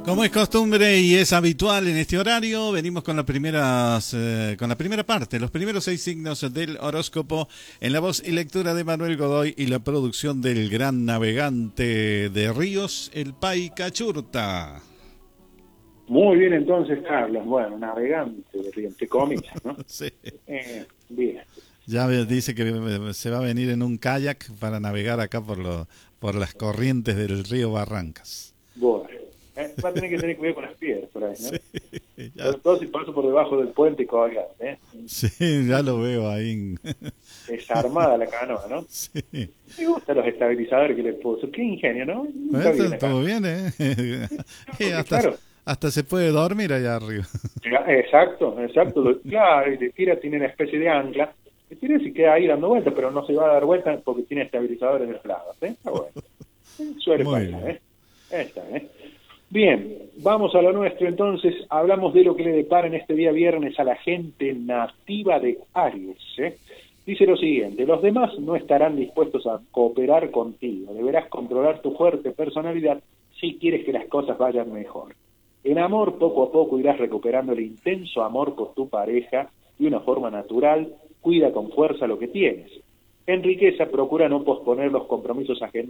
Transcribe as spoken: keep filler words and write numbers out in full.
Como es costumbre y es habitual en este horario, venimos con las primeras, eh, con la primera parte, los primeros seis signos del horóscopo, en la voz y lectura de Manuel Godoy y la producción del gran navegante de ríos, el Pai Cachurta. Muy bien entonces, Carlos. Bueno, navegante de río, entre comillas, ¿no? Sí. Eh, bien. Ya dice que se va a venir en un kayak para navegar acá por, lo, por las corrientes del río Barrancas. Bueno. Eh, va a tener que tener cuidado con las piedras por ahí, ¿no? Sí, Sobre todo si paso por debajo del puente colgado, ¿eh? Sí, ya lo veo ahí. Desarmada la canoa, ¿no? Sí. Me gustan los estabilizadores que le puso. Qué ingenio, ¿no? Nunca vi una Todo canoa. bien, ¿eh? Porque, hasta, claro. hasta se puede dormir allá arriba. Exacto, exacto. Lo- Claro, y le tira, tiene una especie de ancla. Le tira y se queda ahí dando vueltas, pero no se va a dar vueltas porque tiene estabilizadores en los lados, ¿eh? Está bueno. Suele Muy pasar, bien. ¿eh? Está, ¿eh? Bien, vamos a lo nuestro entonces. Hablamos de lo que le depara en este día viernes a la gente nativa de Aries, ¿eh? Dice lo siguiente: los demás no estarán dispuestos a cooperar contigo. Deberás controlar tu fuerte personalidad si quieres que las cosas vayan mejor. En amor, poco a poco irás recuperando el intenso amor por tu pareja de una forma natural. Cuida con fuerza lo que tienes. En riqueza, procura no posponer los compromisos ajenos